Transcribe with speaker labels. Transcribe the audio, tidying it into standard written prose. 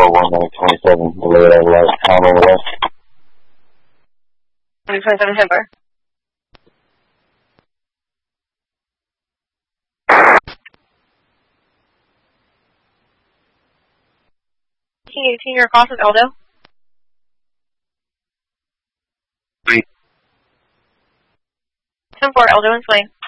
Speaker 1: 1927, the layout of light, time on the west.
Speaker 2: 27 Timber. T18, your cross is Eldo.
Speaker 1: 3.
Speaker 2: 10-4, Eldo and Sway.